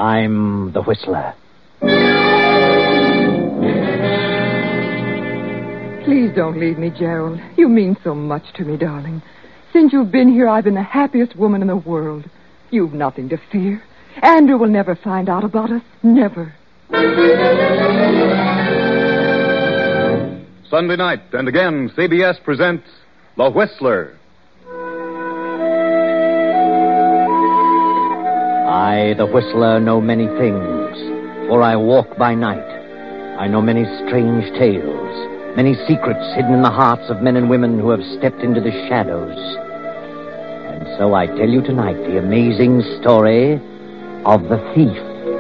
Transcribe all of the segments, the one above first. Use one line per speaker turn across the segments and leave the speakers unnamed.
I'm the Whistler.
Please don't leave me, Gerald. You mean so much to me, darling. Since you've been here, I've been the happiest woman in the world. You've nothing to fear. Andrew will never find out about us. Never.
Sunday night, and again, CBS presents The Whistler.
I, the Whistler, know many things, for I walk by night. I know many strange tales, many secrets hidden in the hearts of men and women who have stepped into the shadows. And so I tell you tonight the amazing story of the thief.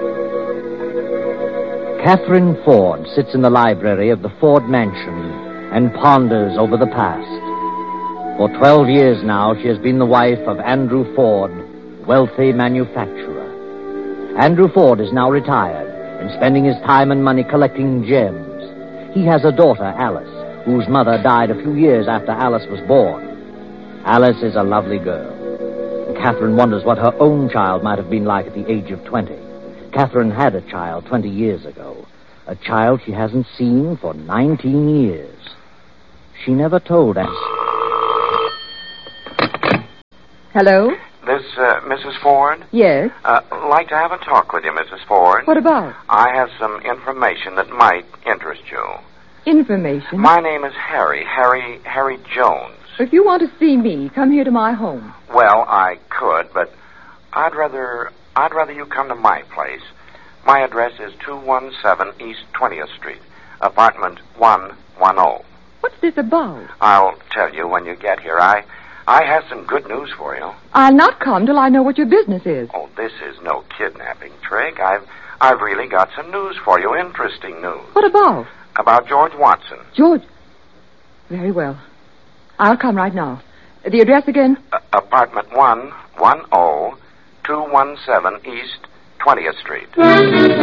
Catherine Ford sits in the library of the Ford Mansion and ponders over the past. For 12 years now, she has been the wife of Andrew Ford, wealthy manufacturer. Andrew Ford is now retired and spending his time and money collecting gems. He has a daughter, Alice, whose mother died a few years after Alice was born. Alice is a lovely girl. And Catherine wonders what her own child might have been like at the age of 20. Catherine had a child 20 years ago. A child she hasn't seen for 19 years. She never told us.
Hello?
This, Mrs. Ford?
Yes?
Like to have a talk with you, Mrs. Ford.
What about?
I have some information that might interest you.
Information?
My name is Harry Jones.
If you want to see me, come here to my home.
Well, I could, but I'd rather you come to my place. My address is 217 East 20th Street, apartment 110.
What's this about?
I'll tell you when you get here. I have some good news for you.
I'll not come till I know what your business is.
Oh, this is no kidnapping trick. I've really got some news for you, interesting news.
What about?
About George Watson.
George? Very well. I'll come right now. The address again?
Apartment 110, 217 East 20th Street.